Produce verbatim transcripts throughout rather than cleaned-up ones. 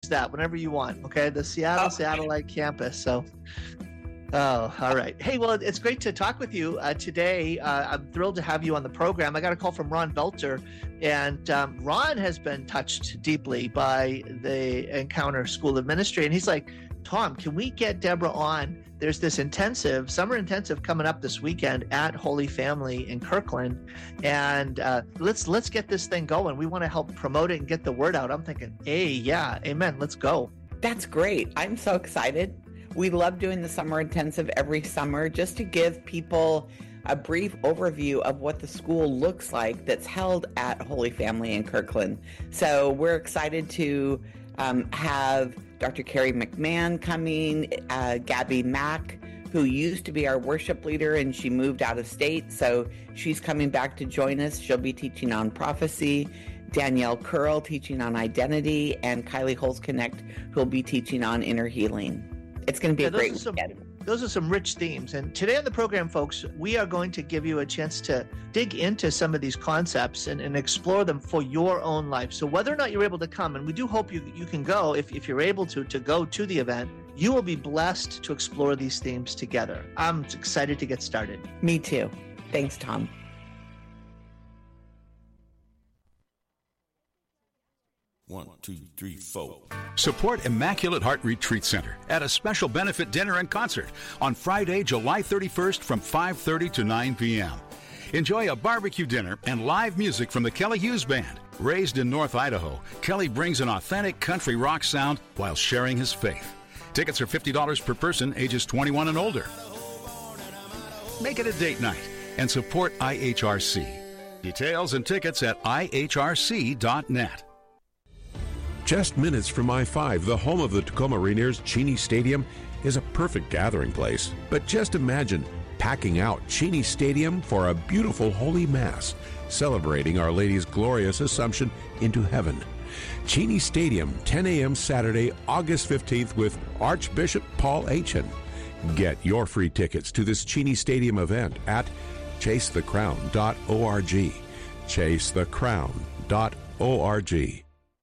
that whenever you want. Okay, the Seattle Oh. Satellite Campus. So. Oh, all right. Hey, well, it's great to talk with you uh, today. Uh, I'm thrilled to have you on the program. I got a call from Ron Belter, and um, Ron has been touched deeply by the Encounter School of Ministry. And he's like, Tom, can we get Deborah on? There's this intensive, summer intensive coming up this weekend at Holy Family in Kirkland. And uh, let's let's get this thing going. We want to help promote it and get the word out. I'm thinking, hey, yeah, amen. Let's go. That's great. I'm so excited. We love doing the summer intensive every summer just to give people a brief overview of what the school looks like that's held at Holy Family in Kirkland. So we're excited to um, have Doctor Carrie McMahon coming, uh, Gabby Mack, who used to be our worship leader and she moved out of state. So she's coming back to join us. She'll be teaching on prophecy. Danielle Curl teaching on identity, and Kylie Holzknecht, who will be teaching on inner healing. It's going to be Yeah, a great those are some- weekend. Those are some rich themes. And today on the program, folks, we are going to give you a chance to dig into some of these concepts and, and explore them for your own life. So whether or not you're able to come, and we do hope you, you can go, if, if you're able to, to go to the event, you will be blessed to explore these themes together. I'm excited to get started. Me too. Thanks, Tom. One, two, three, four. Support Immaculate Heart Retreat Center at a special benefit dinner and concert on Friday, July thirty-first from five thirty to nine p.m. Enjoy a barbecue dinner and live music from the Kelly Hughes Band. Raised in North Idaho, Kelly brings an authentic country rock sound while sharing his faith. Tickets are fifty dollars per person, ages twenty-one and older. Make it a date night and support I H R C. Details and tickets at I H R C dot net. Just minutes from I five, the home of the Tacoma Rainiers, Cheney Stadium is a perfect gathering place. But just imagine packing out Cheney Stadium for a beautiful Holy Mass, celebrating Our Lady's glorious Assumption into heaven. Cheney Stadium, ten a.m. Saturday, August fifteenth with Archbishop Paul Aitchen. Get your free tickets to this Cheney Stadium event at chase the crown dot org. chase the crown dot org.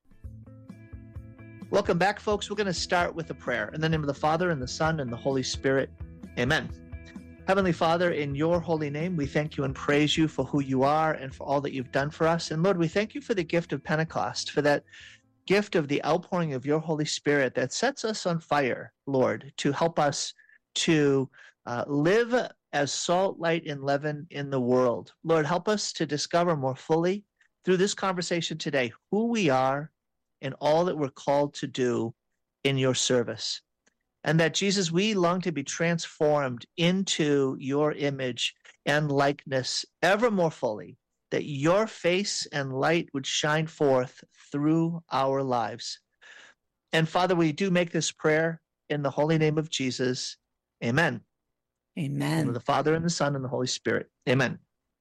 Welcome back, folks. We're going to start with a prayer. In the name of the Father, and the Son, and the Holy Spirit. Amen. Heavenly Father, in your holy name, we thank you and praise you for who you are and for all that you've done for us. And Lord, we thank you for the gift of Pentecost, for that gift of the outpouring of your Holy Spirit that sets us on fire, Lord, to help us to uh, live as salt, light, and leaven in the world. Lord, help us to discover more fully through this conversation today who we are and all that we're called to do in your service. And that, Jesus, we long to be transformed into your image and likeness ever more fully, that your face and light would shine forth through our lives. And Father, we do make this prayer in the holy name of Jesus. Amen. In the name Amen. of the Father and the Son and the Holy Spirit. Amen.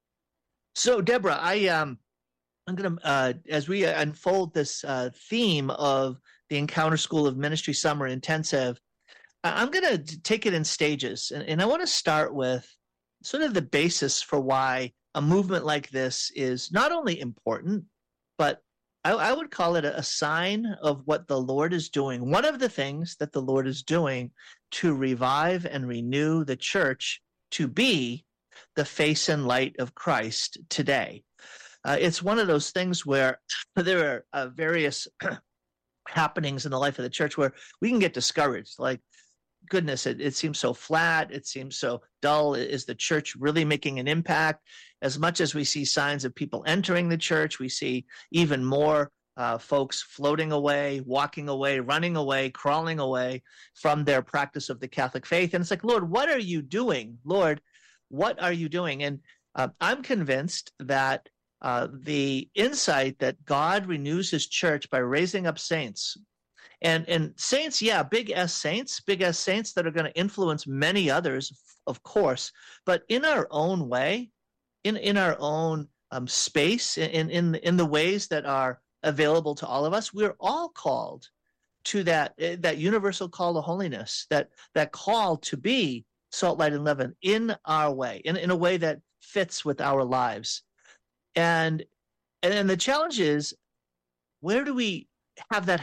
So, Deborah, I um, I'm going to, uh, as we unfold this uh, theme of the Encounter School of Ministry Summer Intensive, I- I'm going to take it in stages. And, and I want to start with sort of the basis for why a movement like this is not only important, but I, I would call it a, a sign of what the Lord is doing. One of the things that the Lord is doing to revive and renew the church to be the face and light of Christ today. Uh, it's one of those things where there are uh, various happenings in the life of the church where we can get discouraged. Like, goodness, it, it seems so flat. It seems so dull. Is the church really making an impact? As much as we see signs of people entering the church, we see even more uh, folks floating away, walking away, running away, crawling away from their practice of the Catholic faith. And it's like, Lord, what are you doing? Lord, what are you doing? And uh, I'm convinced that Uh, the insight that God renews his church by raising up saints. And, and saints, yeah, big S saints, big S saints that are going to influence many others, of course, but in our own way, in, in our own um, space, in, in, in the ways that are available to all of us, we're all called to that, that universal call to holiness, that, that call to be salt, light, and leaven in our way, in, in a way that fits with our lives. And and then the challenge is, where do we have that happen?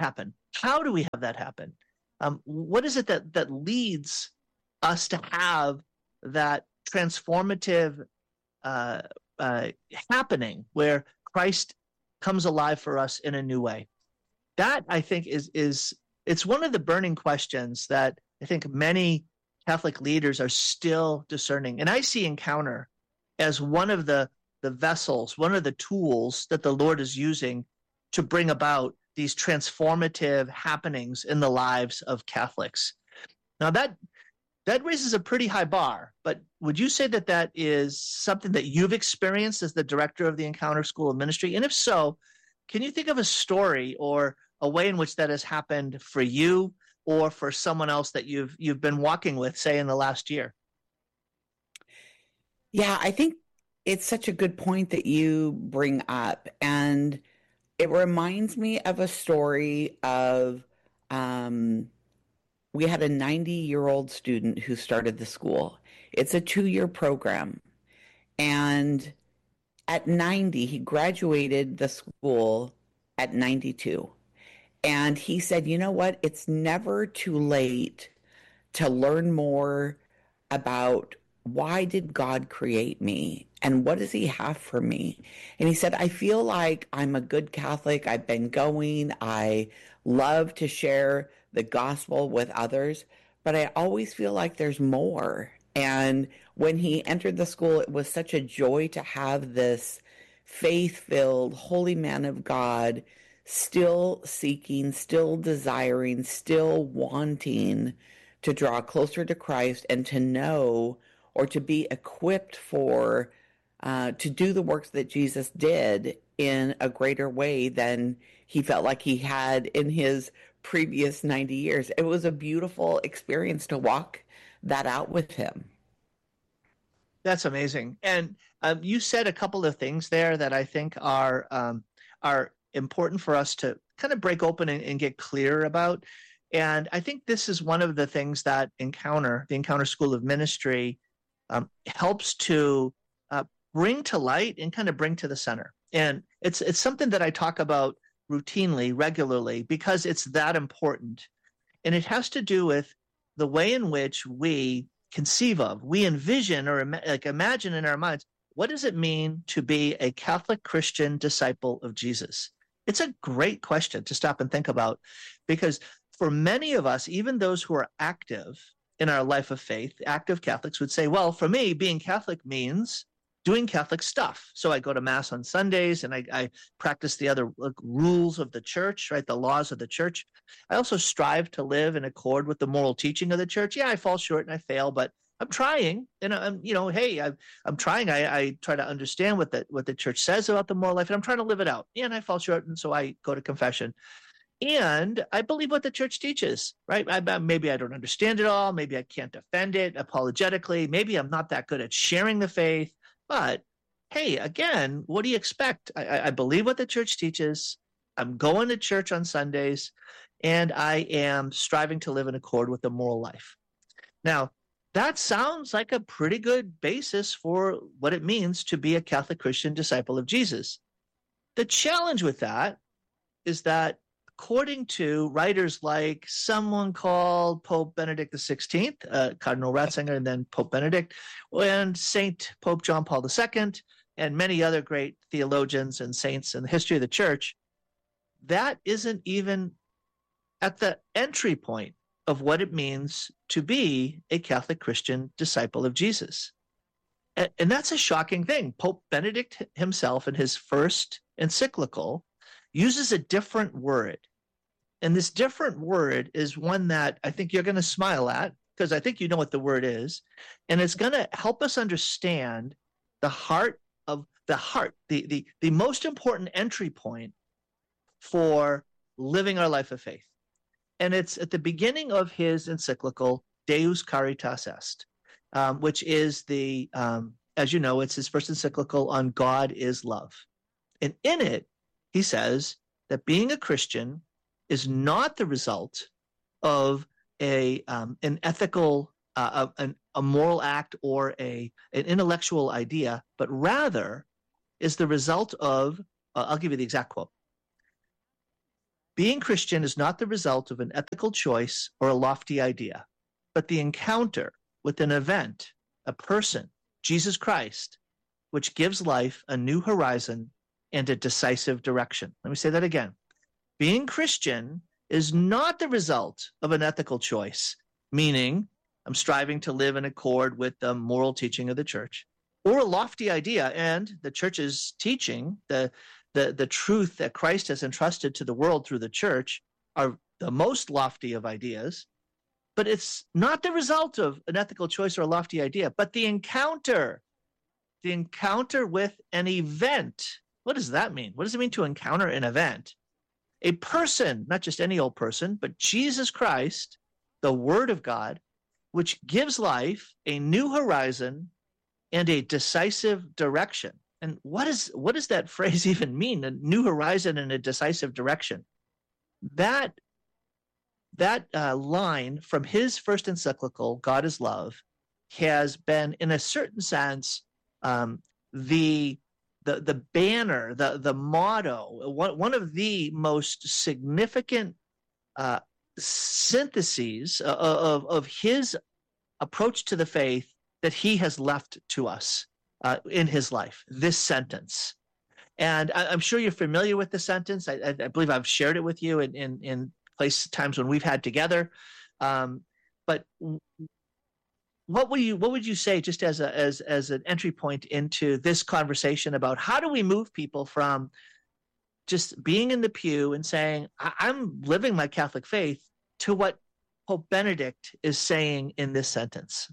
How do we have that happen? Um, what is it that that leads us to have that transformative uh, uh, happening where Christ comes alive for us in a new way? That, I think, is is it's one of the burning questions that I think many Catholic leaders are still discerning. And I see Encounter as one of the the vessels, one of the tools that the Lord is using to bring about these transformative happenings in the lives of Catholics. Now, that that raises a pretty high bar, but would you say that that is something that you've experienced as the director of the Encounter School of Ministry? And if so, can you think of a story or a way in which that has happened for you or for someone else that you've you've been walking with, say, in the last year? Yeah, I think it's such a good point that you bring up. And it reminds me of a story of um, we had a ninety-year-old student who started the school. It's a two-year program. And at ninety, he graduated the school at ninety-two. And he said, you know what? It's never too late to learn more about why did God create me and what does he have for me? And he said, I feel like I'm a good Catholic. I've been going. I love to share the gospel with others, but I always feel like there's more. And when he entered the school, it was such a joy to have this faith-filled, holy man of God still seeking, still desiring, still wanting to draw closer to Christ and to know or to be equipped for, uh, to do the works that Jesus did in a greater way than he felt like he had in his previous ninety years. It was a beautiful experience to walk that out with him. That's amazing. And um, you said a couple of things there that I think are um, are important for us to kind of break open and, and get clear about. And I think this is one of the things that Encounter, the Encounter School of Ministry, um, helps to uh, bring to light and kind of bring to the center. And it's it's something that I talk about routinely, regularly, because it's that important. And it has to do with the way in which we conceive of, we envision or ima- like imagine in our minds, what does it mean to be a Catholic Christian disciple of Jesus? It's a great question to stop and think about, because for many of us, even those who are active in our life of faith, active Catholics would say, well, for me, being Catholic means doing Catholic stuff. So I go to Mass on Sundays and I, I practice the other like, rules of the church, right? The laws of the church. I also strive to live in accord with the moral teaching of the church. Yeah, I fall short and I fail, but I'm trying. And I'm, you know, hey, I'm, I'm trying. I, I try to understand what the, what the church says about the moral life, and I'm trying to live it out. Yeah, and I fall short, and so I go to confession. And I believe what the church teaches, right? I, maybe I don't understand it all. Maybe I can't defend it apologetically. Maybe I'm not that good at sharing the faith. But hey, again, what do you expect? I, I believe what the church teaches. I'm going to church on Sundays, and I am striving to live in accord with the moral life. Now, that sounds like a pretty good basis for what it means to be a Catholic Christian disciple of Jesus. The challenge with that is that according to writers like someone called Pope Benedict the sixteenth, uh, Cardinal Ratzinger, and then Pope Benedict, and Saint Pope John Paul the Second, and many other great theologians and saints in the history of the church, that isn't even at the entry point of what it means to be a Catholic Christian disciple of Jesus. And, and that's a shocking thing. Pope Benedict himself, in his first encyclical, uses a different word. And this different word is one that I think you're going to smile at, because I think you know what the word is. And it's going to help us understand the heart of the heart, the, the, the most important entry point for living our life of faith. And it's at the beginning of his encyclical, Deus Caritas Est, um, which is the, um, as you know, it's his first encyclical on God is love. And in it, he says that being a Christian is not the result of a um, an ethical, uh, an, a moral act or a an intellectual idea, but rather is the result of, uh, I'll give you the exact quote, Being Christian is not the result of an ethical choice or a lofty idea, but the encounter with an event, a person, Jesus Christ, which gives life a new horizon and a decisive direction. Let me say that again. Being Christian is not the result of an ethical choice, meaning I'm striving to live in accord with the moral teaching of the church, or a lofty idea, and the church's teaching, the, the, the truth that Christ has entrusted to the world through the church are the most lofty of ideas, but it's not the result of an ethical choice or a lofty idea, but the encounter, the encounter with an event. What does that mean? What does it mean to encounter an event? A person, not just any old person, but Jesus Christ, the Word of God, which gives life a new horizon and a decisive direction. And what is what does that phrase even mean? A new horizon and a decisive direction. That that uh, line from his first encyclical, God is Love, has been, in a certain sense, um, the the the banner, the the motto, one one of the most significant uh, syntheses of, of of his approach to the faith that he has left to us uh, in his life. This sentence, and I, I'm sure you're familiar with the sentence. I, I, I believe I've shared it with you in in, in place times when we've had together. Um, but what would you what would you say, just as a as as an entry point into this conversation about how do we move people from just being in the pew and saying I'm living my Catholic faith to what Pope Benedict is saying in this sentence?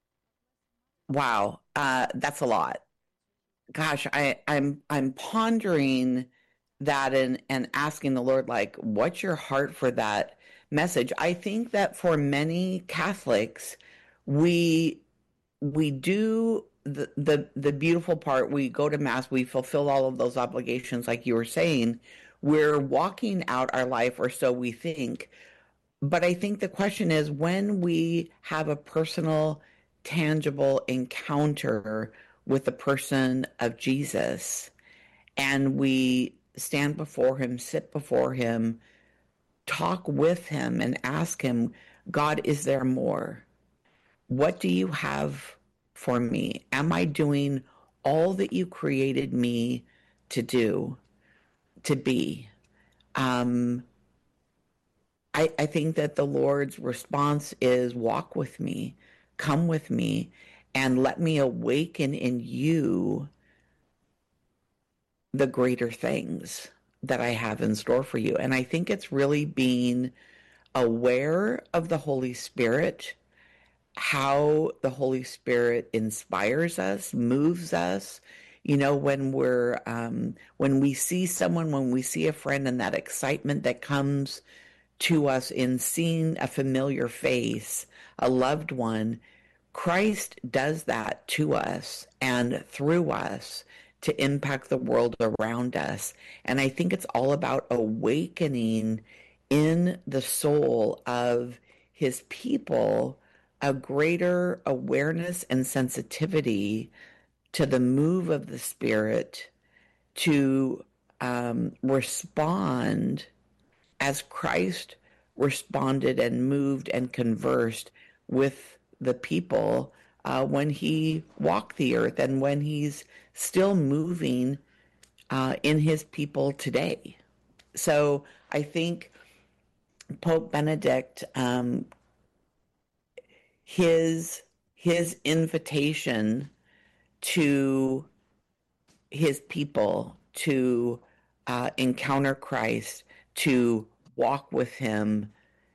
Wow, uh, that's a lot. Gosh, I, I'm I'm pondering that and and asking the Lord, like, what's your heart for that message? I think that for many Catholics, we we do the the the beautiful part. We go to Mass, we fulfill all of those obligations, like you were saying. We're walking out our life, or so we think. But I think the question is, when we have a personal, tangible encounter with the person of Jesus, and we stand before him, sit before him, talk with him, and ask him, God, is there more? What do you have for me? Am I doing all that you created me to do, to be? Um, I, I think that the Lord's response is, walk with me, come with me, and let me awaken in you the greater things that I have in store for you. And I think it's really being aware of the Holy Spirit, how the Holy Spirit inspires us, moves us. You know, when we're, um, when we see someone, when we see a friend, and that excitement that comes to us in seeing a familiar face, a loved one, Christ does that to us and through us to impact the world around us. And I think it's all about awakening in the soul of his people a greater awareness and sensitivity to the move of the Spirit, to um, respond as Christ responded and moved and conversed with the people uh, when he walked the earth, and when he's still moving uh, in his people today. So I think Pope Benedict, um, his his invitation to his people to uh, encounter Christ, to walk with him,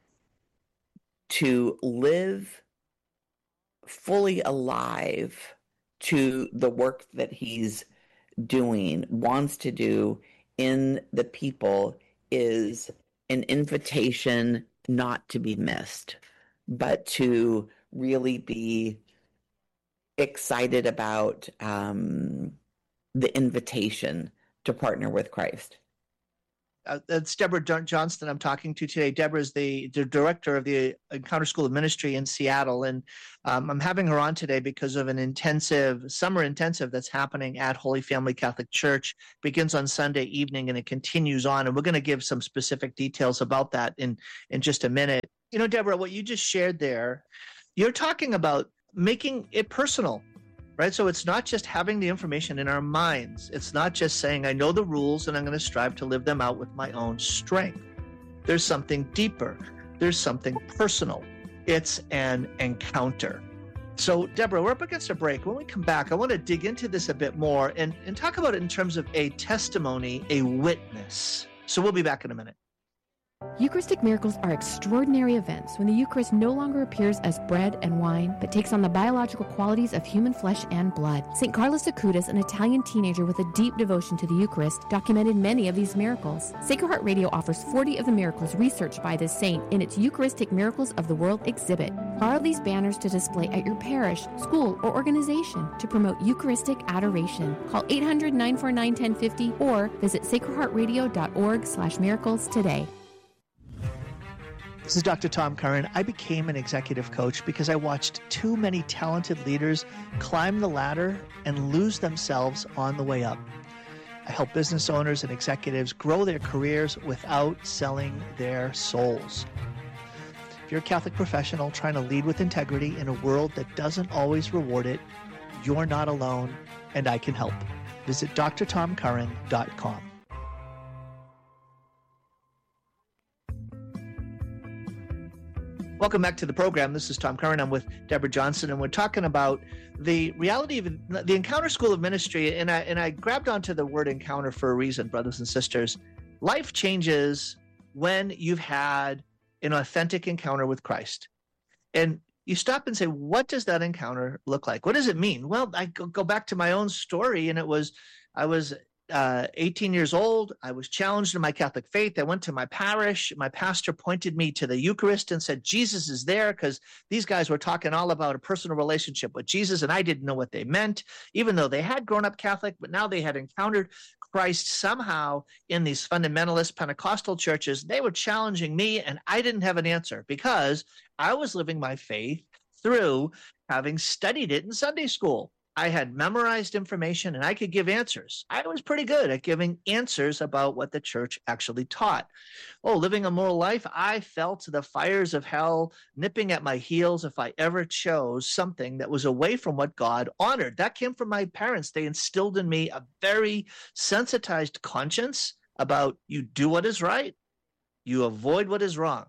to live fully alive to the work that he's doing, wants to do in the people, is an invitation not to be missed, but to really be excited about um, the invitation to partner with Christ. uh, that's Deborah Johnston I'm talking to today. Deborah is the, the director of the Encounter School of Ministry in Seattle, and um, I'm having her on today because of an intensive, summer intensive that's happening at Holy Family Catholic Church. Begins on Sunday evening, and it continues on, and we're going to give some specific details about that in, in just a minute. You know, Deborah, what you just shared there, you're talking about making it personal. Right? So it's not just having the information in our minds. It's not just saying, I know the rules and I'm going to strive to live them out with my own strength. There's something deeper. There's something personal. It's an encounter. So, Deborah, we're up against a break. When we come back, I want to dig into this a bit more and, and talk about it in terms of a testimony, a witness. So we'll be back in a minute. Eucharistic miracles are extraordinary events when the Eucharist no longer appears as bread and wine, but takes on the biological qualities of human flesh and blood. Saint Carlos Acutis, an Italian teenager with a deep devotion to the Eucharist, documented many of these miracles. Sacred Heart Radio offers forty of the miracles researched by this saint in its Eucharistic Miracles of the World exhibit. Borrow these banners to display at your parish, school, or organization to promote Eucharistic adoration. Call eight hundred, nine four nine, one oh five oh or visit sacred heart radio dot org slash miracles today. This is Doctor Tom Curran. I became an executive coach because I watched too many talented leaders climb the ladder and lose themselves on the way up. I help business owners and executives grow their careers without selling their souls. If you're a Catholic professional trying to lead with integrity in a world that doesn't always reward it, you're not alone, and I can help. Visit d r tom curran dot com. Welcome back to the program. This is Tom Curran. I'm with Deborah Johnston, and we're talking about the reality of the Encounter School of Ministry. And I and I grabbed onto the word encounter for a reason, brothers and sisters. Life changes when you've had an authentic encounter with Christ. And you stop and say, what does that encounter look like? What does it mean? Well, I go, go back to my own story, and it was, I was Uh, eighteen years old. I was challenged in my Catholic faith. I went to my parish. My pastor pointed me to the Eucharist and said, Jesus is there, because these guys were talking all about a personal relationship with Jesus, and I didn't know what they meant, even though they had grown up Catholic, but now they had encountered Christ somehow in these fundamentalist Pentecostal churches. They were challenging me, and I didn't have an answer because I was living my faith through having studied it in Sunday school. I had memorized information and I could give answers. I was pretty good at giving answers about what the church actually taught. Oh, living a moral life, I felt the fires of hell nipping at my heels if I ever chose something that was away from what God honored. That came from my parents. They instilled in me a very sensitized conscience about you do what is right, you avoid what is wrong.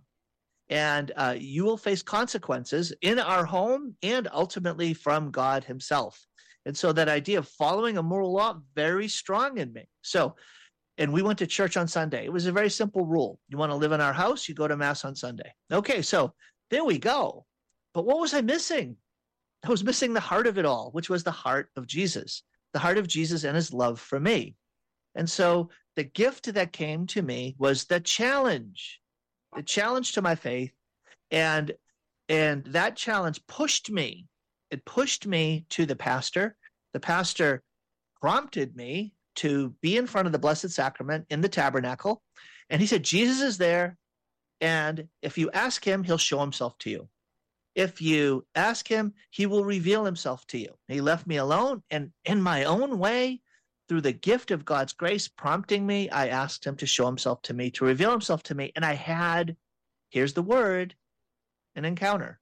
And uh, you will face consequences in our home and ultimately from God himself. And so that idea of following a moral law, very strong in me. So, and we went to church on Sunday. It was a very simple rule. You want to live in our house, you go to Mass on Sunday. Okay, so there we go. But what was I missing? I was missing the heart of it all, which was the heart of Jesus, the heart of Jesus and his love for me. And so the gift that came to me was the challenge. The challenge to my faith, and and that challenge pushed me. It pushed me to the pastor. The pastor prompted me to be in front of the Blessed Sacrament in the tabernacle, and he said, Jesus is there, and if you ask him, he'll show himself to you. If you ask him, he will reveal himself to you. He left me alone, and in my own way, through the gift of God's grace prompting me, I asked him to show himself to me, to reveal himself to me. And I had, here's the word, an encounter.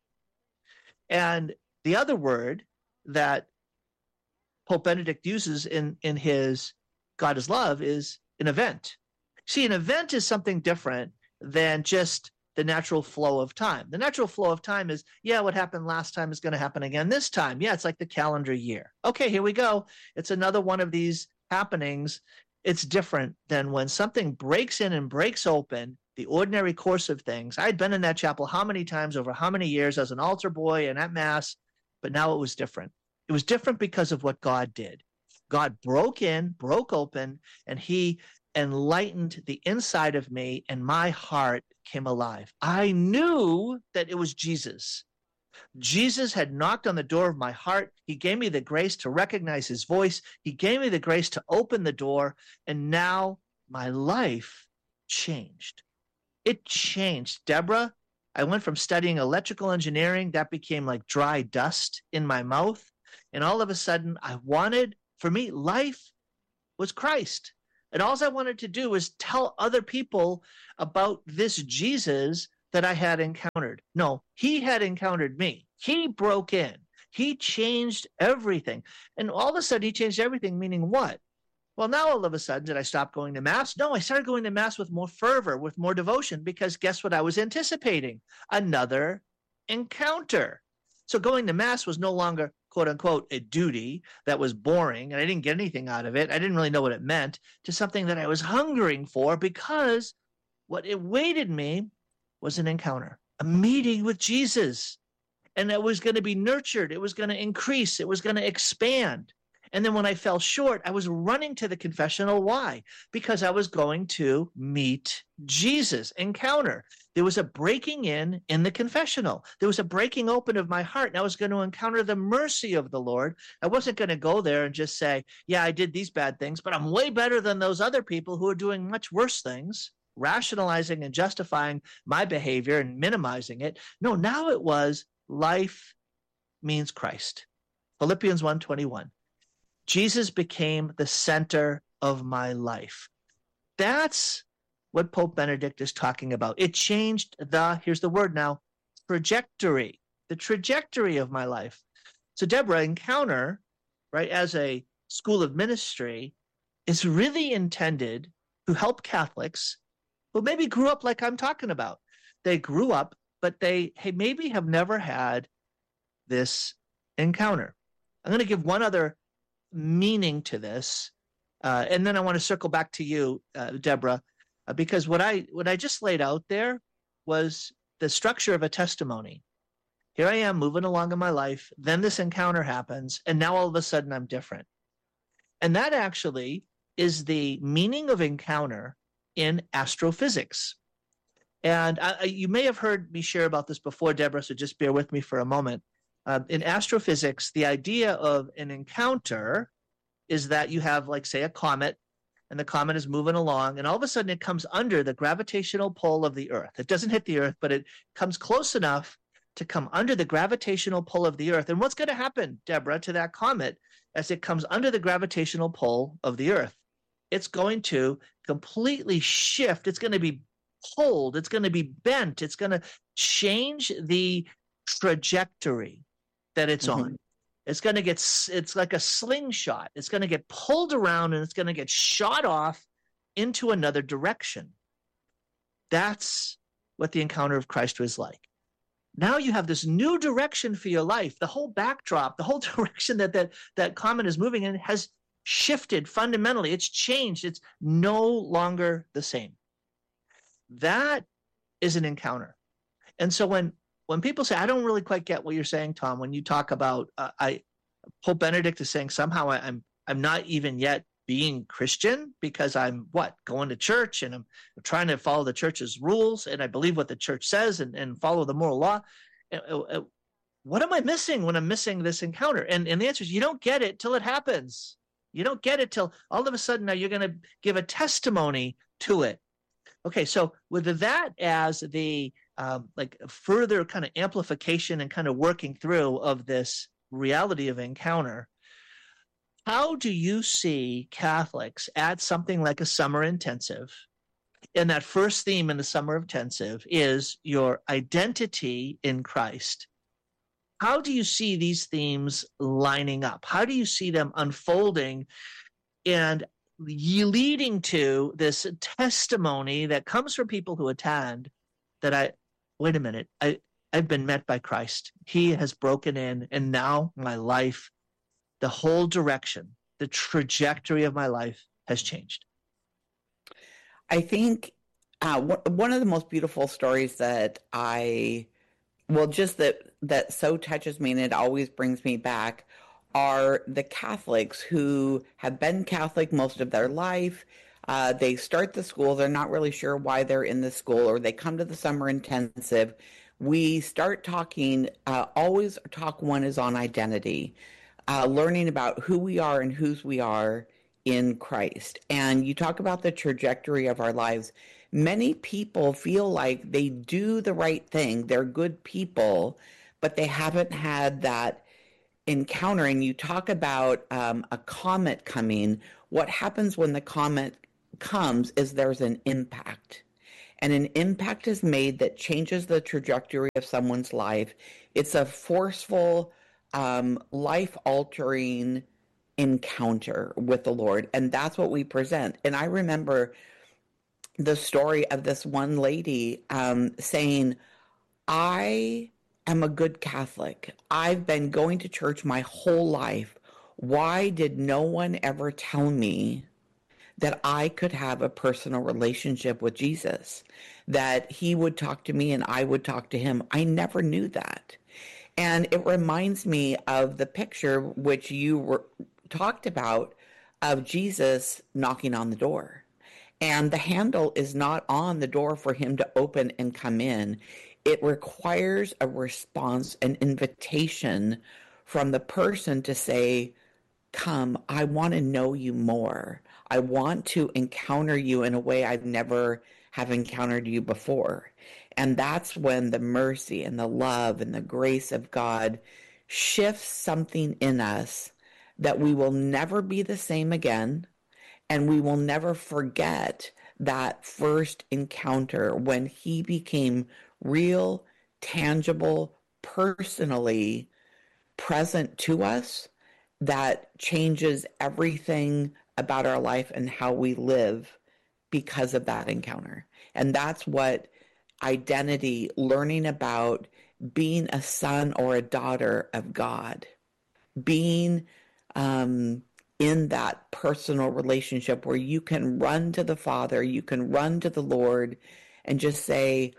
And the other word that Pope Benedict uses in, in his God is Love is an event. See, an event is something different than just the natural flow of time. The natural flow of time is, yeah, what happened last time is going to happen again this time. Yeah, it's like the calendar year. Okay, here we go. It's another one of these happenings. It's different than when something breaks in and breaks open the ordinary course of things. I'd been in that chapel how many times over how many years as an altar boy and at Mass, but now it was different. It was different because of what God did. God broke in, broke open, and he enlightened the inside of me, and my heart came alive. I knew that it was Jesus. Jesus had knocked on the door of my heart. He gave me the grace to recognize his voice. He gave me the grace to open the door, and now my life changed. It changed. Deborah, I went from studying electrical engineering, that became like dry dust in my mouth. And all of a sudden, I wanted, for me, life was Christ. And all I wanted to do was tell other people about this Jesus that I had encountered. No, he had encountered me. He broke in. He changed everything. And all of a sudden, he changed everything, meaning what? Well, now all of a sudden, did I stop going to Mass? No, I started going to Mass with more fervor, with more devotion, because guess what I was anticipating? Another encounter. So going to Mass was no longer, quote unquote, a duty that was boring, and I didn't get anything out of it. I didn't really know what it meant, to something that I was hungering for, because what it awaited me was an encounter, a meeting with Jesus. And it was going to be nurtured. It was going to increase. It was going to expand. And then when I fell short, I was running to the confessional. Why? Because I was going to meet Jesus, encounter. There was a breaking in in the confessional. There was a breaking open of my heart, and I was going to encounter the mercy of the Lord. I wasn't going to go there and just say, yeah, I did these bad things, but I'm way better than those other people who are doing much worse things, rationalizing and justifying my behavior and minimizing it. No, now it was life means Christ. Philippians one twenty-one. Jesus became the center of my life. That's what Pope Benedict is talking about. It changed the, here's the word now, trajectory, the trajectory of my life. So Deborah, Encounter, right, as a school of ministry, is really intended to help Catholics who maybe grew up like I'm talking about. They grew up, but they hey, maybe have never had this encounter. I'm going to give one other meaning to this, uh, and then I want to circle back to you, uh, Deborah, uh, because what I what I just laid out there was the structure of a testimony. Here I am moving along in my life, then this encounter happens, and now all of a sudden I'm different. And that actually is the meaning of encounter in astrophysics. And I, you may have heard me share about this before, Deborah, so just bear with me for a moment. Uh, in astrophysics, the idea of an encounter is that you have, like, say, a comet, and the comet is moving along, and all of a sudden it comes under the gravitational pull of the Earth. It doesn't hit the Earth, but it comes close enough to come under the gravitational pull of the Earth. And what's going to happen, Deborah, to that comet as it comes under the gravitational pull of the Earth? It's going to completely shift. It's going to be pulled. It's going to be bent. It's going to change the trajectory that it's mm-hmm. on. It's going to get, it's like a slingshot. It's going to get pulled around, and it's going to get shot off into another direction. That's what the encounter of Christ was like. Now you have this new direction for your life. The whole backdrop, the whole direction that that, that comet is moving in has shifted fundamentally. It's changed. It's no longer the same. That is an encounter. And so when When people say, I don't really quite get what you're saying, Tom, when you talk about, uh, I, Pope Benedict is saying somehow I, I'm I'm not even yet being Christian because I'm, what, going to church, and I'm trying to follow the church's rules, and I believe what the church says, and, and follow the moral law. Uh, uh, what am I missing when I'm missing this encounter? And, and the answer is you don't get it till it happens. You don't get it till all of a sudden now you're going to give a testimony to it. Okay, so with that as the um, like further kind of amplification and kind of working through of this reality of encounter, how do you see Catholics at something like a summer intensive? And that first theme in the summer intensive is your identity in Christ. How do you see these themes lining up? How do you see them unfolding and leading to this testimony that comes from people who attend that I, wait a minute, I, I've been met by Christ. He has broken in, and now my life, the whole direction, the trajectory of my life has changed. I think uh, one of the most beautiful stories that I, well, just that, that so touches me and it always brings me back are the Catholics who have been Catholic most of their life. Uh, they start the school. They're not really sure why they're in the school, or they come to the summer intensive. We start talking, uh, always talk one is on identity, uh, learning about who we are and whose we are in Christ. And you talk about the trajectory of our lives many people feel like they do the right thing. They're good people, but they haven't had that encounter. And you talk about um, a comet coming. What happens when the comet comes is there's an impact. And an impact is made that changes the trajectory of someone's life. It's a forceful, um, life-altering encounter with the Lord. And that's what we present. And I remember the story of this one lady um, saying, I am a good Catholic. I've been going to church my whole life. Why did no one ever tell me that I could have a personal relationship with Jesus, that he would talk to me and I would talk to him? I never knew that. And it reminds me of the picture which you were, talked about of Jesus knocking on the door. And the handle is not on the door for him to open and come in. It requires a response, an invitation from the person to say, come, I want to know you more. I want to encounter you in a way I've never have encountered you before. And that's when the mercy and the love and the grace of God shifts something in us that we will never be the same again. And we will never forget that first encounter when he became real, tangible, personally present to us. That changes everything about our life and how we live because of that encounter. And that's what identity, learning about being a son or a daughter of God, being um, in that personal relationship where you can run to the Father, you can run to the Lord and just say,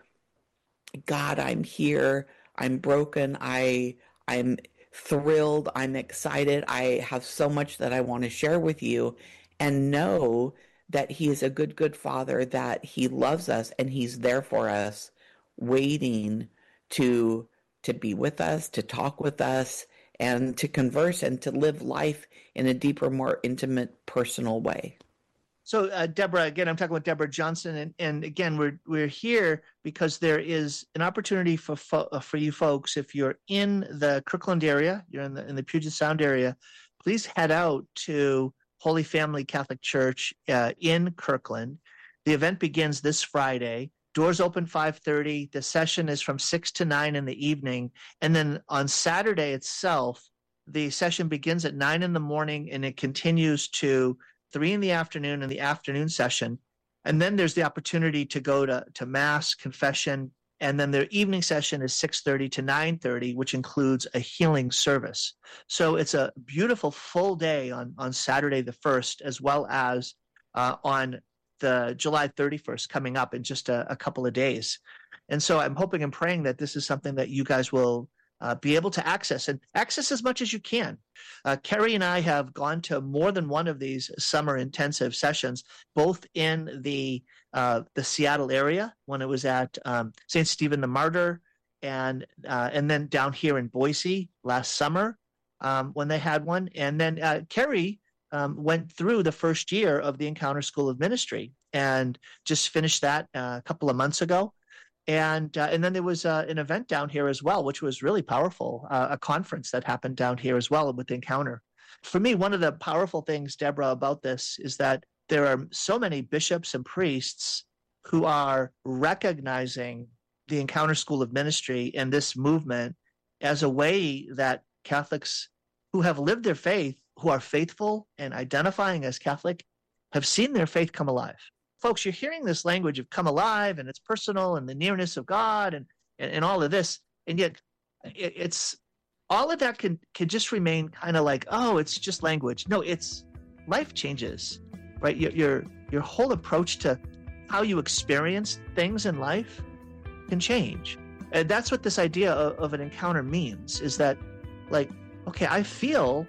God, I'm here. I'm broken. I, I'm thrilled. I'm excited. I have so much that I want to share with you, and know that he is a good, good Father, that he loves us and he's there for us, waiting to, to be with us, to talk with us, and to converse and to live life in a deeper, more intimate, personal way. So, uh, Deborah, again, I'm talking with Deborah Johnson, and, and again, we're we're here because there is an opportunity for fo- for you folks. If you're in the Kirkland area, you're in the in the Puget Sound area, please head out to Holy Family Catholic Church uh, in Kirkland. The event begins this Friday. Doors open five thirty. The session is from six to nine in the evening, and then on Saturday itself, the session begins at nine in the morning and it continues to three in the afternoon in the afternoon session. And then there's the opportunity to go to, to Mass, confession, and then their evening session is six thirty to nine thirty, which includes a healing service. So it's a beautiful full day on, on Saturday the first, as well as uh, on the July thirty-first coming up in just a, a couple of days. And so I'm hoping and praying that this is something that you guys will Uh, be able to access and access as much as you can. Uh, Carrie and I have gone to more than one of these summer intensive sessions, both in the uh, the Seattle area when it was at um, Saint Stephen the Martyr, and uh, and then down here in Boise last summer um, when they had one. And then uh, Carrie um, went through the first year of the Encounter School of Ministry and just finished that uh, a couple of months ago. And uh, and then there was uh, an event down here as well, which was really powerful, uh, a conference that happened down here as well with the Encounter. For me, one of the powerful things, Deborah, about this is that there are so many bishops and priests who are recognizing the Encounter School of Ministry and this movement as a way that Catholics who have lived their faith, who are faithful and identifying as Catholic, have seen their faith come alive. Folks, you're hearing this language of come alive, and it's personal, and the nearness of God, and, and, and all of this. And yet it, it's all of that can, can just remain kind of like, oh, it's just language. No, it's life changes, right? Your, your, your whole approach to how you experience things in life can change. And that's what this idea of, of an encounter means, is that, like, okay, I feel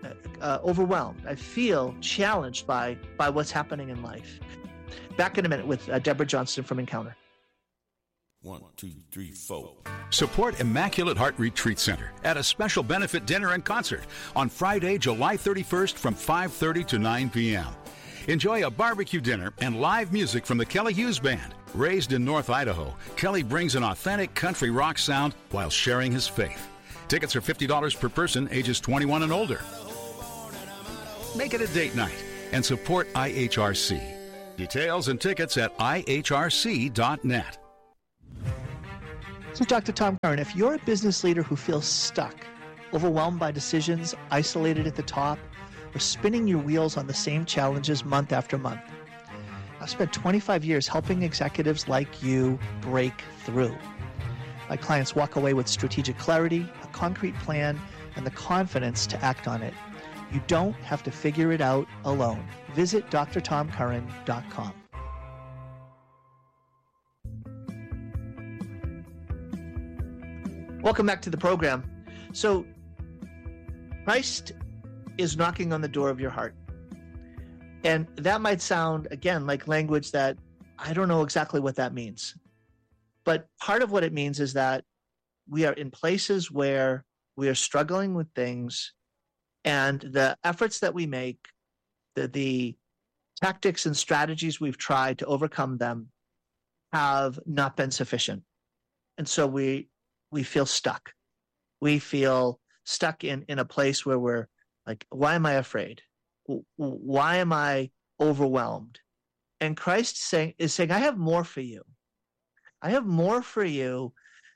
uh, overwhelmed. I feel challenged by, by what's happening in life. Back in a minute with uh, Deborah Johnson from Encounter. One, two, three, four. Support Immaculate Heart Retreat Center at a special benefit dinner and concert on Friday, July thirty-first from five thirty to nine p.m. Enjoy a barbecue dinner and live music from the Kelly Hughes Band. Raised in North Idaho, Kelly brings an authentic country rock sound while sharing his faith. Tickets are fifty dollars per person, ages twenty-one and older. Make it a date night and support I H R C. Details and tickets at I H R C dot net. So, Doctor Tom Curran, if you're a business leader who feels stuck, overwhelmed by decisions, isolated at the top, or spinning your wheels on the same challenges month after month, I've spent twenty-five years helping executives like you break through. My clients walk away with strategic clarity, a concrete plan, and the confidence to act on it. You don't have to figure it out alone. Visit D R tom curran dot com. Welcome back to the program. So, Christ is knocking on the door of your heart. And that might sound, again, like language that I don't know exactly what that means. But part of what it means is that we are in places where we are struggling with things, and the efforts that we make, the, the tactics and strategies we've tried to overcome them have not been sufficient. And so we we feel stuck. We feel stuck in, in a place where we're like, why am I afraid? Why am I overwhelmed? And Christ saying, is saying, I have more for you. I have more for you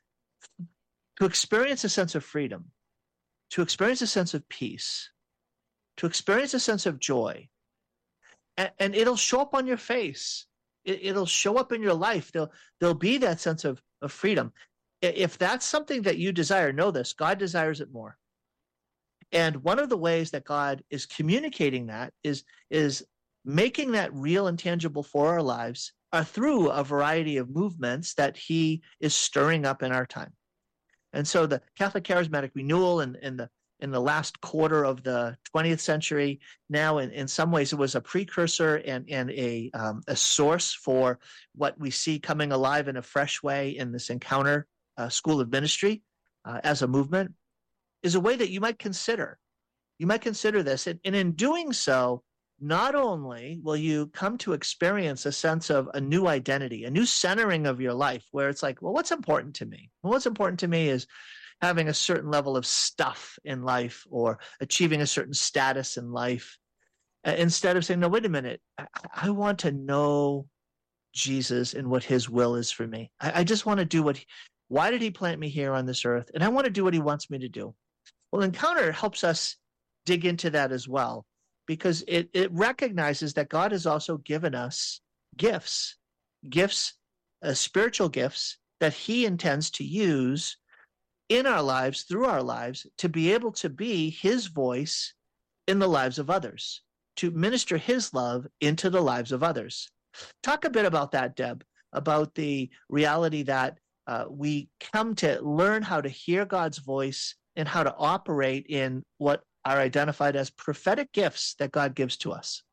to experience a sense of freedom, to experience a sense of peace, to experience a sense of joy. And, and it'll show up on your face. It, it'll show up in your life. There'll, there'll be that sense of, of freedom. If that's something that you desire, know this, God desires it more. And one of the ways that God is communicating that is, is making that real and tangible for our lives are through a variety of movements that he is stirring up in our time. And so the Catholic Charismatic Renewal in, in the in the last quarter of the twentieth century, now in, in some ways it was a precursor and, and a, um, a source for what we see coming alive in a fresh way in this Encounter uh, School of Ministry uh, as a movement, is a way that you might consider. You might consider this. And, and in doing so, not only will you come to experience a sense of a new identity, a new centering of your life, where it's like, well, what's important to me? Well, what's important to me is having a certain level of stuff in life or achieving a certain status in life. Uh, instead of saying, no, wait a minute, I, I want to know Jesus and what his will is for me. I, I just want to do what, he, why did he plant me here on this earth? And I want to do what he wants me to do. Well, Encounter helps us dig into that as well, because it, it recognizes that God has also given us gifts, gifts, uh, spiritual gifts that he intends to use in our lives, through our lives, to be able to be his voice in the lives of others, to minister his love into the lives of others. Talk a bit about that, Deb, about the reality that uh, we come to learn how to hear God's voice and how to operate in what are identified as prophetic gifts that God gives to us.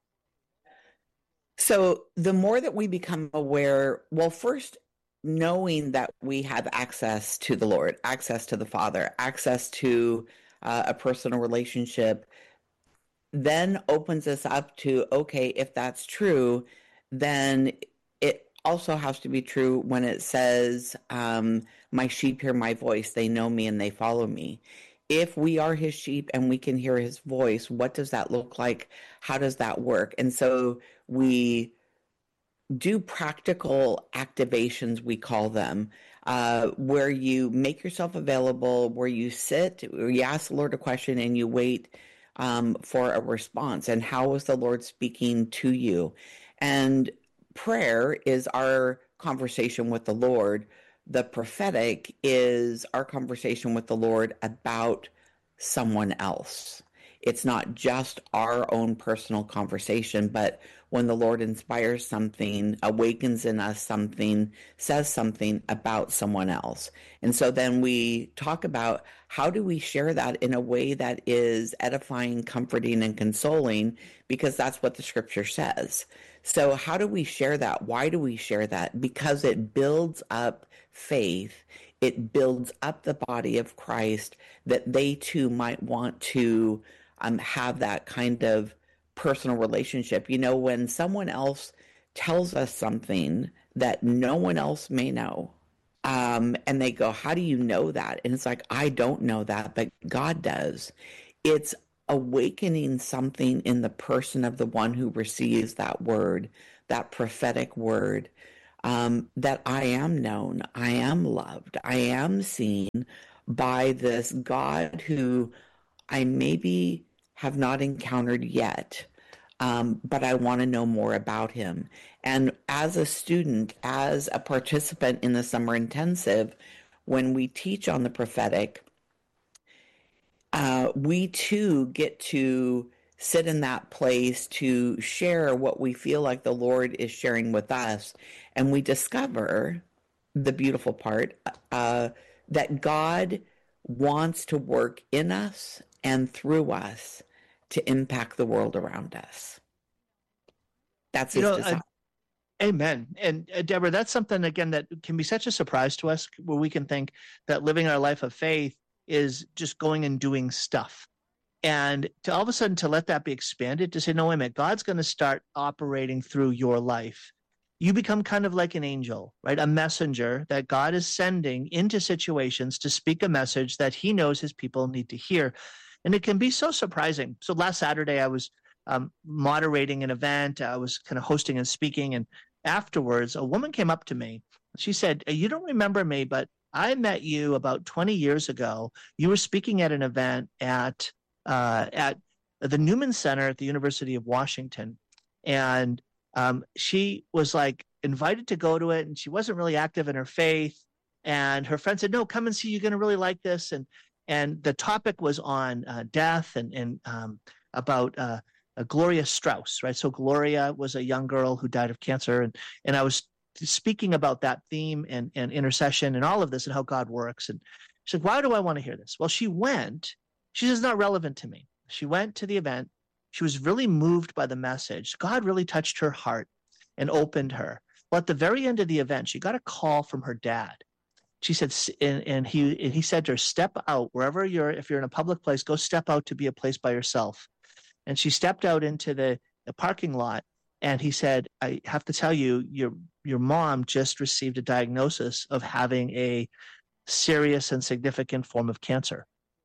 So the more that we become aware, well, first, knowing that we have access to the Lord, access to the Father, access to uh, a personal relationship, then opens us up to, okay, if that's true, then it also has to be true when it says, um, my sheep hear my voice, they know me and they follow me. If we are his sheep and we can hear his voice, what does that look like? How does that work? And so we do practical activations, we call them, uh, where you make yourself available, where you sit, where you ask the Lord a question and you wait um, for a response. And how is the Lord speaking to you? And prayer is our conversation with the Lord. The prophetic is our conversation with the Lord about someone else. It's not just our own personal conversation, but when the Lord inspires something, awakens in us something, says something about someone else. And so then we talk about how do we share that in a way that is edifying, comforting, and consoling, because that's what the scripture says. So how do we share that? Why do we share that? Because it builds up faith. It builds up the body of Christ, that they too might want to um, have that kind of personal relationship. You know, when someone else tells us something that no one else may know, um, and they go, how do you know that? And it's like, I don't know that, but God does. It's awakening something in the person of the one who receives that word, that prophetic word, um, that I am known, I am loved, I am seen by this God who I maybe have not encountered yet, um, but I want to know more about him. And as a student, as a participant in the summer intensive, when we teach on the prophetic, uh, we too get to sit in that place to share what we feel like the Lord is sharing with us. And we discover the beautiful part, uh, that God wants to work in us and through us to impact the world around us. That's his You know, design. uh, amen. And uh, Deborah, that's something, again, that can be such a surprise to us, where we can think that living our life of faith is just going and doing stuff. And to all of a sudden to let that be expanded, to say, no, wait a minute, God's going to start operating through your life. You become kind of like an angel, right? A messenger that God is sending into situations to speak a message that he knows his people need to hear. And it can be so surprising. So last Saturday, I was um, moderating an event. I was kind of hosting and speaking. And afterwards, a woman came up to me. She said, you don't remember me, but I met you about twenty years ago. You were speaking at an event at uh, at the Newman Center at the University of Washington. And um, she was like invited to go to it, and she wasn't really active in her faith. And her friend said, no, come and see, you're going to really like this. And and the topic was on uh, death and, and um, about uh, uh, Gloria Strauss, right? So Gloria was a young girl who died of cancer. And, and I was speaking about that theme and, and intercession and all of this and how God works. And she said, why do I want to hear this? Well, she went. She says, it's not relevant to me. She went to the event. She was really moved by the message. God really touched her heart and opened her. Well, at the very end of the event, she got a call from her dad. She said, and, and he and he said to her, step out wherever you're. If you're in a public place, go step out to be a place by yourself. And she stepped out into the, the parking lot. And he said, I have to tell you, your your mom just received a diagnosis of having a serious and significant form of cancer.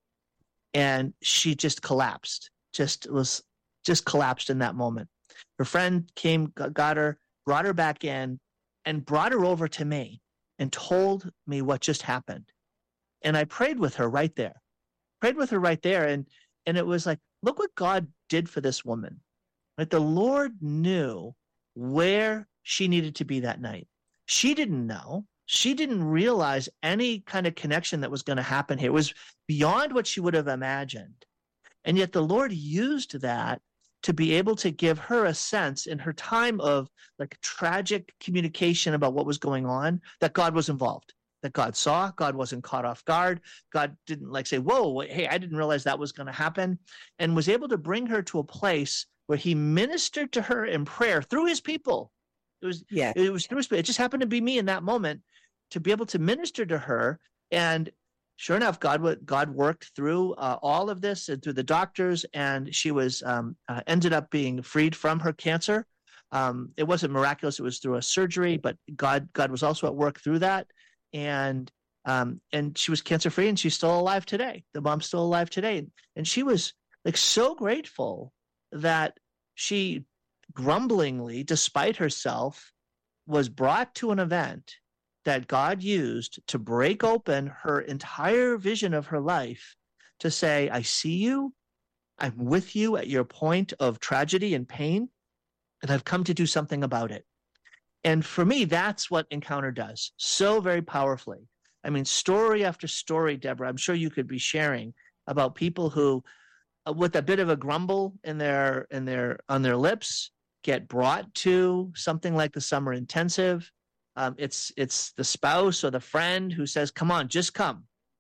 And she just collapsed, just was just collapsed in that moment. Her friend came, got her, brought her back in, and brought her over to me and told me what just happened. And I prayed with her right there, prayed with her right there. And, and it was like, look what God did for this woman. Right? The Lord knew where she needed to be that night. She didn't know. She didn't realize any kind of connection that was going to happen here. It was beyond what she would have imagined. And yet the Lord used that to be able to give her a sense in her time of like tragic communication about what was going on, that God was involved, that God saw, God wasn't caught off guard. God didn't like say, whoa, hey, I didn't realize that was going to happen, and was able to bring her to a place where he ministered to her in prayer through his people. It was, yeah. It was through his people. It just happened to be me in that moment to be able to minister to her. And sure enough, God God worked through uh, all of this and through the doctors, and she was um, uh, ended up being freed from her cancer. Um, it wasn't miraculous; it was through a surgery, but God God was also at work through that, and um, and she was cancer free, and she's still alive today. The mom's still alive today, and she was like so grateful that she grumblingly, despite herself, was brought to an event that God used to break open her entire vision of her life, to say, I see you, I'm with you at your point of tragedy and pain, and I've come to do something about it. And for me, that's what Encounter does so very powerfully. I mean, story after story, Deborah, I'm sure you could be sharing about people who, uh, with a bit of a grumble in their in their on their lips, get brought to something like the summer intensive. Um, it's it's the spouse or the friend who says, come on, just come.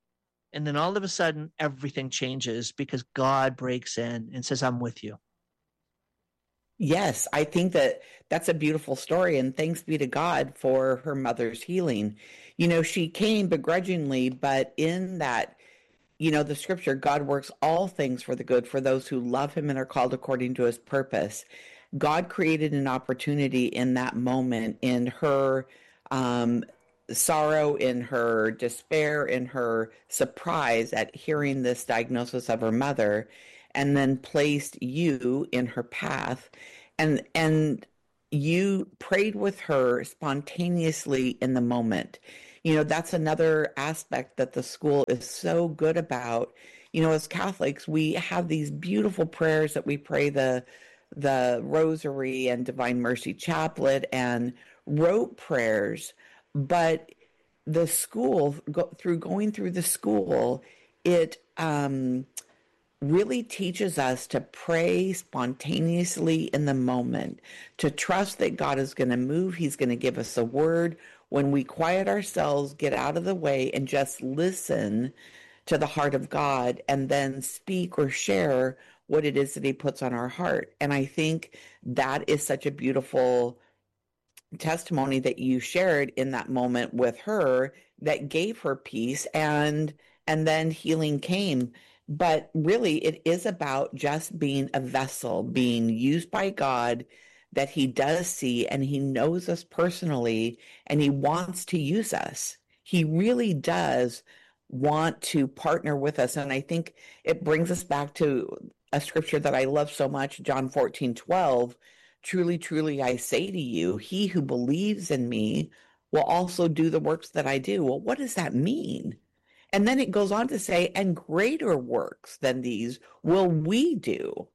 And then all of a sudden, everything changes because God breaks in and says, I'm with you. Yes, I think that that's a beautiful story. And thanks be to God for her mother's healing. You know, she came begrudgingly, but in that you know, the scripture, God works all things for the good for those who love him and are called according to his purpose. God created an opportunity in that moment, in her um, sorrow, in her despair, in her surprise at hearing this diagnosis of her mother, and then placed you in her path. And, and you prayed with her spontaneously in the moment. You know, that's another aspect that the school is so good about. You know, as Catholics, we have these beautiful prayers that we pray, the the Rosary and Divine Mercy Chaplet and rote prayers. But the school, go, through going through the school, it um, really teaches us to pray spontaneously in the moment, to trust that God is going to move. He's going to give us a word. When we quiet ourselves, get out of the way, and just listen to the heart of God, and then speak or share what it is that he puts on our heart. And I think that is such a beautiful testimony that you shared in that moment with her that gave her peace, and and then healing came. But really, it is about just being a vessel, being used by God, that he does see, and he knows us personally, and he wants to use us. He really does want to partner with us. And I think it brings us back to a scripture that I love so much, John fourteen twelve. Truly, truly, I say to you, he who believes in me will also do the works that I do. Well, what does that mean? And then it goes on to say, and greater works than these will we do.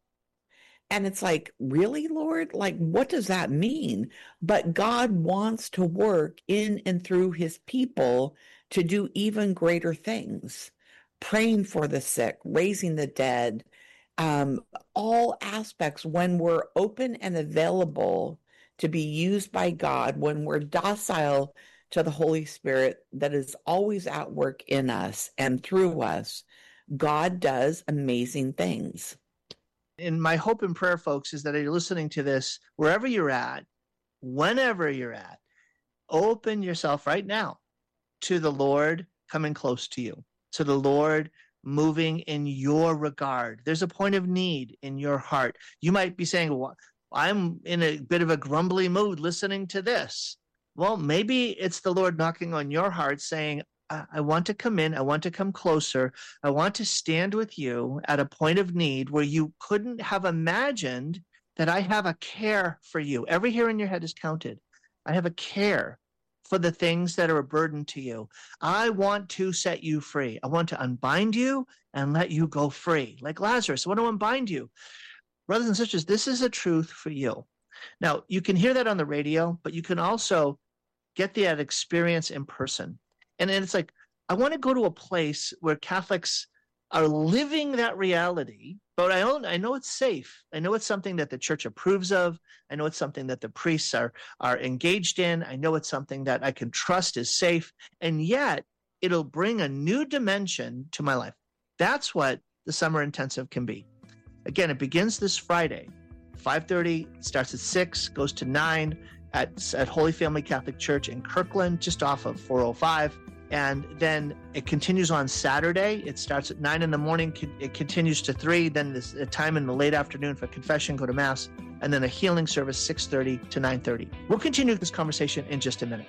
And it's like, really, Lord? Like, what does that mean? But God wants to work in and through his people to do even greater things. Praying for the sick, raising the dead, um, all aspects, when we're open and available to be used by God, when we're docile to the Holy Spirit that is always at work in us and through us, God does amazing things. And my hope and prayer, folks, is that you're listening to this, wherever you're at, whenever you're at, open yourself right now to the Lord coming close to you, to the Lord moving in your regard. There's a point of need in your heart. You might be saying, well, I'm in a bit of a grumbly mood listening to this. Well, maybe it's the Lord knocking on your heart saying, I, I want to come in. I want to come closer. I want to stand with you at a point of need where you couldn't have imagined that I have a care for you. Every hair in your head is counted. I have a care for the things that are a burden to you. I want to set you free. I want to unbind you and let you go free. Like Lazarus, I want to unbind you. Brothers and sisters, this is a truth for you. Now, you can hear that on the radio, but you can also get that experience in person. And then it's like, I want to go to a place where Catholics are living that reality, but I know, I know it's safe. I know it's something that the church approves of. I know it's something that the priests are, are engaged in. I know it's something that I can trust is safe. And yet, it'll bring a new dimension to my life. That's what the Summer Intensive can be. Again, it begins this Friday, five thirty, starts at six, goes to nine at, at Holy Family Catholic Church in Kirkland, just off of four oh five. And then it continues on Saturday. It starts at nine in the morning. It continues to three. Then there's a time in the late afternoon for confession, go to Mass, and then a healing service, six thirty to nine thirty. We'll continue this conversation in just a minute.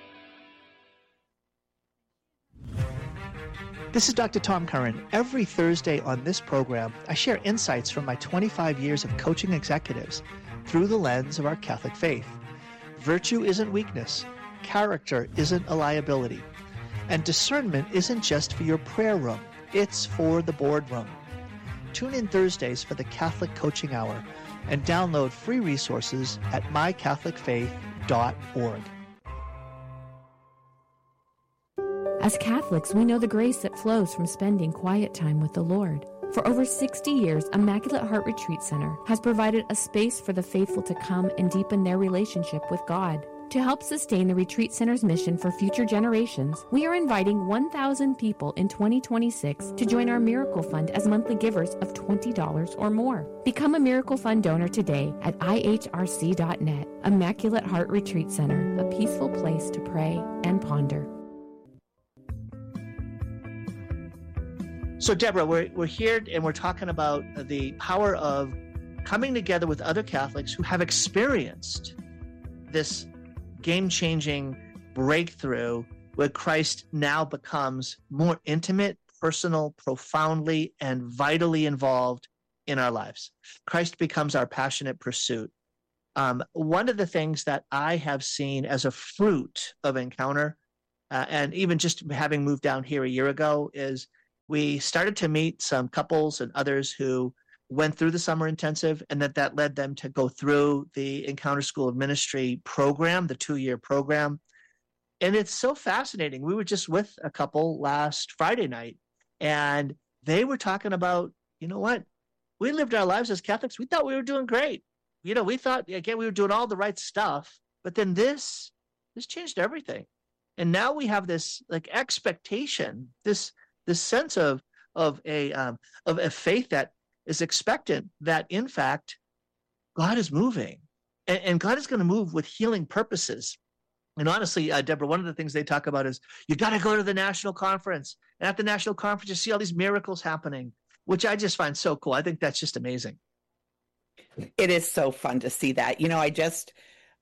This is Doctor Tom Curran. Every Thursday on this program, I share insights from my twenty-five years of coaching executives through the lens of our Catholic faith. Virtue isn't weakness. Character isn't a liability. And discernment isn't just for your prayer room. It's for the boardroom. Tune in Thursdays for the Catholic Coaching Hour and download free resources at my catholic faith dot org. As Catholics, we know the grace that flows from spending quiet time with the Lord. For over sixty years, Immaculate Heart Retreat Center has provided a space for the faithful to come and deepen their relationship with God. To help sustain the Retreat Center's mission for future generations, we are inviting one thousand people in twenty twenty-six to join our Miracle Fund as monthly givers of twenty dollars or more. Become a Miracle Fund donor today at I H R C dot net. Immaculate Heart Retreat Center, a peaceful place to pray and ponder. So, Deborah, we're, we're here and we're talking about the power of coming together with other Catholics who have experienced this game-changing breakthrough where Christ now becomes more intimate, personal, profoundly, and vitally involved in our lives. Christ becomes our passionate pursuit. Um, one of the things that I have seen as a fruit of Encounter, uh, and even just having moved down here a year ago, is we started to meet some couples and others who went through the summer intensive, and that that led them to go through the Encounter School of Ministry program, the two-year program. And it's so fascinating. We were just with a couple last Friday night, and they were talking about, you know what? We lived our lives as Catholics. We thought we were doing great. You know, we thought, again, we were doing all the right stuff. But then this, this changed everything. And now we have this like expectation, this this sense of of a um, of a faith that is expectant that, in fact, God is moving. And, and God is going to move with healing purposes. And honestly, uh, Deborah, one of the things they talk about is you got to go to the national conference. And at the national conference, you see all these miracles happening, which I just find so cool. I think that's just amazing. It is so fun to see that. You know, I just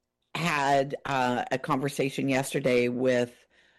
had uh, a conversation yesterday with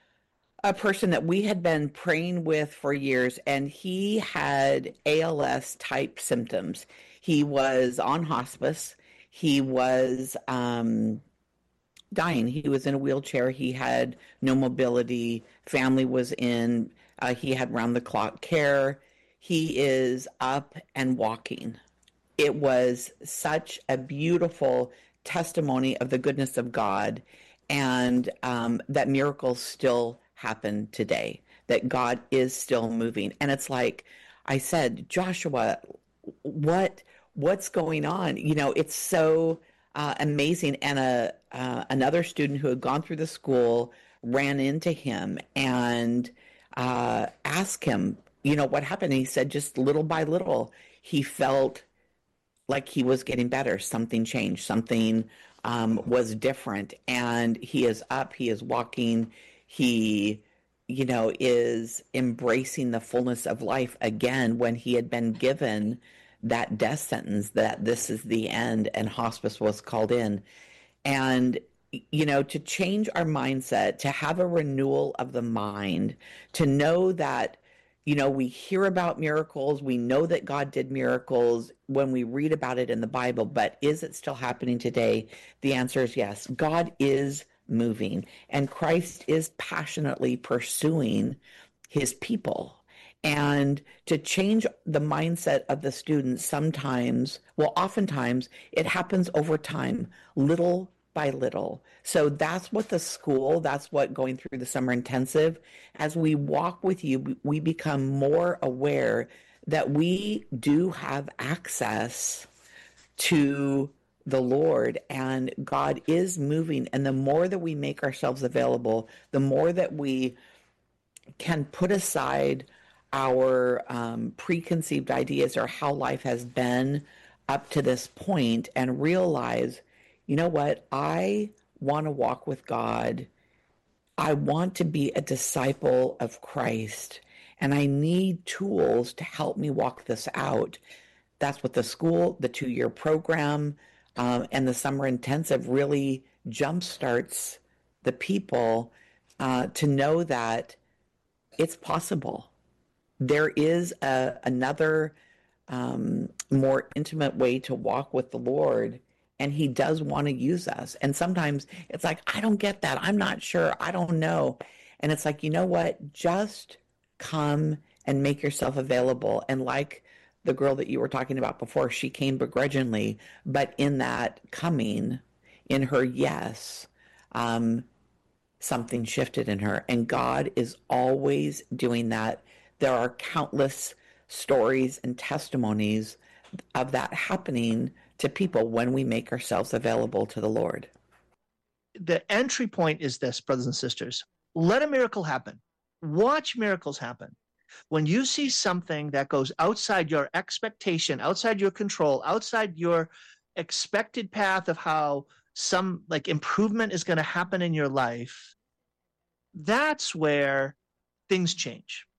a person that we had been praying with for years, and he had A L S type symptoms. He was on hospice. He was um, dying. He was in a wheelchair. He had no mobility. Family was in. Uh, he had round-the-clock care. He is up and walking. It was such a beautiful testimony of the goodness of God, and um, that miracles still happen today, that God is still moving. And it's like I said, Joshua, what what's going on? You know, it's so uh, amazing. And a uh, another student who had gone through the school ran into him and uh, asked him, you know, what happened? And he said, just little by little, he felt like he was getting better. Something changed. Something um, was different. And he is up. He is walking. He, you know, is embracing the fullness of life again when he had been given that death sentence that this is the end, and hospice was called in. And, you know, to change our mindset, to have a renewal of the mind, to know that, you know, we hear about miracles. We know that God did miracles when we read about it in the Bible, but is it still happening today? The answer is yes. God is moving, and Christ is passionately pursuing his people. And to change the mindset of the students sometimes, well, oftentimes it happens over time, little by little. So that's what the school, that's what going through the summer intensive, as we walk with you, we become more aware that we do have access to the Lord, and God is moving. And the more that we make ourselves available, the more that we can put aside our um, preconceived ideas or how life has been up to this point and realize, you know what, I want to walk with God. I want to be a disciple of Christ, and I need tools to help me walk this out. That's what the school, the two-year program, Um, and the summer intensive really jumpstarts the people uh, to know that it's possible. There is a, another um, more intimate way to walk with the Lord, and he does want to use us. And sometimes it's like, I don't get that. I'm not sure. I don't know. And it's like, you know what? Just come and make yourself available. And like the girl that you were talking about before, she came begrudgingly, but in that coming, in her yes, um, something shifted in her. And God is always doing that. There are countless stories and testimonies of that happening to people when we make ourselves available to the Lord. The entry point is this, brothers and sisters. Let a miracle happen. Watch miracles happen. When you see something that goes outside your expectation, outside your control, outside your expected path of how some like improvement is going to happen in your life, that's where things change,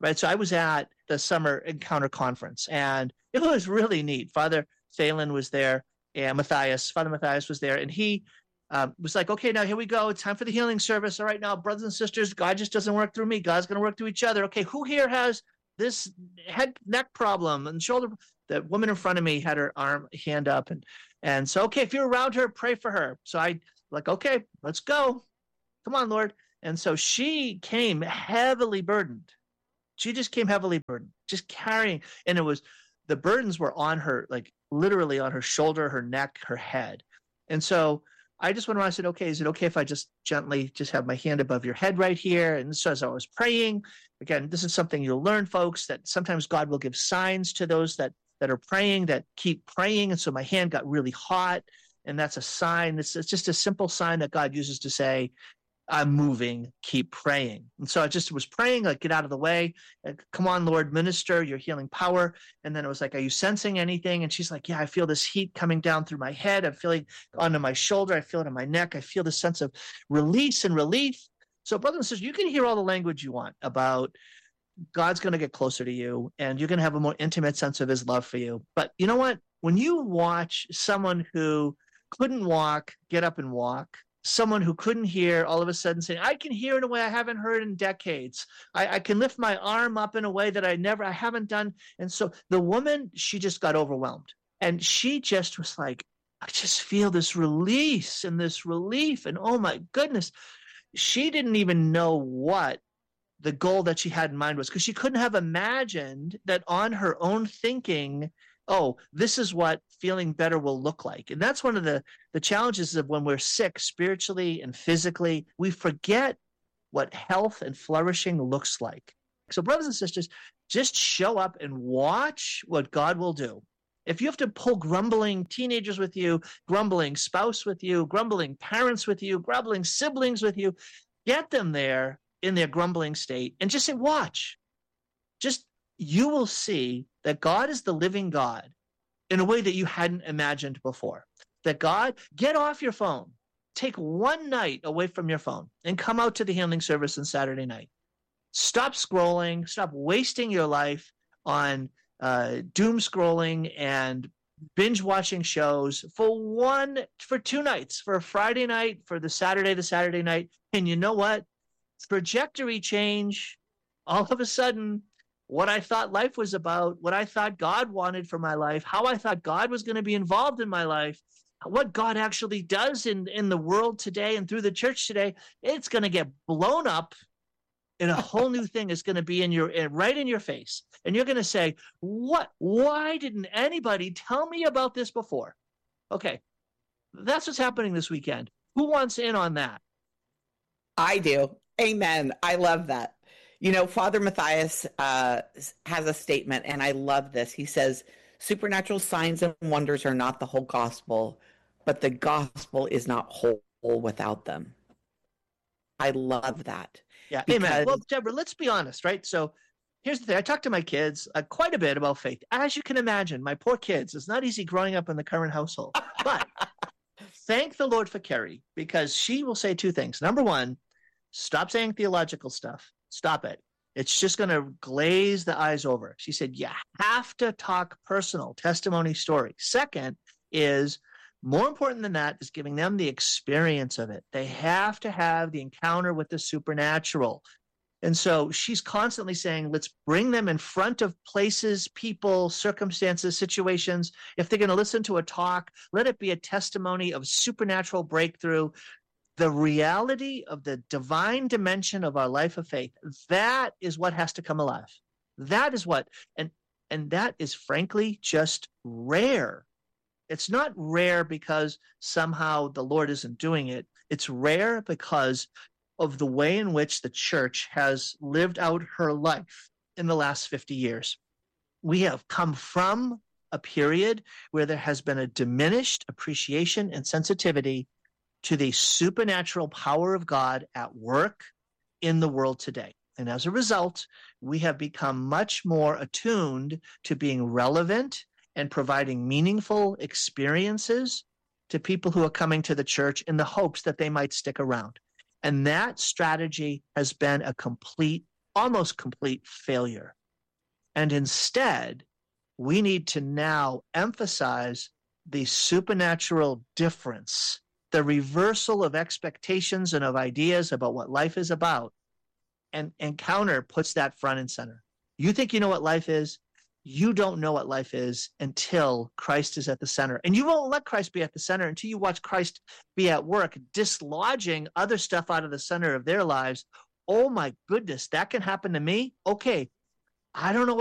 right? So I was at the Summer Encounter Conference, and it was really neat. Father Phelan was there, and Matthias, Father Matthias was there, and he um, was like, okay, now here we go. It's time for the healing service. All right, now, brothers and sisters, God just doesn't work through me. God's going to work through each other. Okay, who here has this head neck problem and shoulder? The woman in front of me had her arm, hand up, and and so, okay, if you're around her, pray for her. So I like, okay, let's go. Come on, Lord. And so she came heavily burdened. She just came heavily burdened, just carrying. And it was, the burdens were on her, like literally on her shoulder, her neck, her head. And so I just went around and said, okay, is it okay if I just gently just have my hand above your head right here? And so as I was praying, again, this is something you'll learn, folks, that sometimes God will give signs to those that that are praying, that keep praying. And so my hand got really hot, and that's a sign. It's, it's just a simple sign that God uses to say, I'm moving, keep praying. And so I just was praying, like, get out of the way. Like, come on, Lord, minister your healing power. And then it was like, are you sensing anything? And she's like, yeah, I feel this heat coming down through my head. I'm feeling onto my shoulder. I feel it in my neck. I feel this sense of release and relief. So brothers and sisters, you can hear all the language you want about God's going to get closer to you, and you're going to have a more intimate sense of his love for you. But you know what? When you watch someone who couldn't walk, get up and walk, someone who couldn't hear, all of a sudden saying, I can hear in a way I haven't heard in decades. I, I can lift my arm up in a way that I never, I haven't done. And so the woman, she just got overwhelmed. And she just was like, I just feel this release and this relief. And oh my goodness, she didn't even know what the goal that she had in mind was, because she couldn't have imagined that on her own thinking, oh, this is what feeling better will look like. And that's one of the, the challenges of when we're sick spiritually and physically, we forget what health and flourishing looks like. So brothers and sisters, just show up and watch what God will do. If you have to pull grumbling teenagers with you, grumbling spouse with you, grumbling parents with you, grumbling siblings with you, get them there in their grumbling state and just say, watch. Just, you will see that God is the living God in a way that you hadn't imagined before. That God, get off your phone, take one night away from your phone and come out to the healing service on Saturday night. Stop scrolling, stop wasting your life on uh, doom scrolling and binge watching shows for one, for two nights, for a Friday night, for the Saturday, the Saturday night. And you know what? Trajectory change. All of a sudden, what I thought life was about, what I thought God wanted for my life, how I thought God was going to be involved in my life, what God actually does in, in the world today and through the church today, it's going to get blown up, and a whole new thing is going to be in your right in your face. And you're going to say, what? Why didn't anybody tell me about this before? Okay, that's what's happening this weekend. Who wants in on that? I do. Amen. I love that. You know, Father Matthias uh, has a statement, and I love this. He says, supernatural signs and wonders are not the whole gospel, but the gospel is not whole without them. I love that. Yeah. Because... Amen. Well, Deborah, let's be honest, right? So here's the thing. I talk to my kids uh, quite a bit about faith. As you can imagine, my poor kids, it's not easy growing up in the current household. But thank the Lord for Carrie, because she will say two things. Number one, stop saying theological stuff. Stop it. It's just going to glaze the eyes over. She said, you have to talk personal, testimony, story. Second is, more important than that, is giving them the experience of it. They have to have the encounter with the supernatural. And so she's constantly saying, let's bring them in front of places, people, circumstances, situations. If they're going to listen to a talk, let it be a testimony of supernatural breakthrough. The reality of the divine dimension of our life of faith, that is what has to come alive. That is what, and and that is frankly just rare. It's not rare because somehow the Lord isn't doing it. It's rare because of the way in which the church has lived out her life in the last fifty years. We have come from a period where there has been a diminished appreciation and sensitivity to the supernatural power of God at work in the world today. And as a result, we have become much more attuned to being relevant and providing meaningful experiences to people who are coming to the church in the hopes that they might stick around. And that strategy has been a complete almost complete failure. And instead, we need to now emphasize the supernatural difference, the reversal of expectations and of ideas about what life is about. And Encounter puts that front and center. You think you know what life is? You don't know what life is until Christ is at the center. And you won't let Christ be at the center until you watch Christ be at work, dislodging other stuff out of the center of their lives. Oh my goodness, that can happen to me? Okay, I don't know what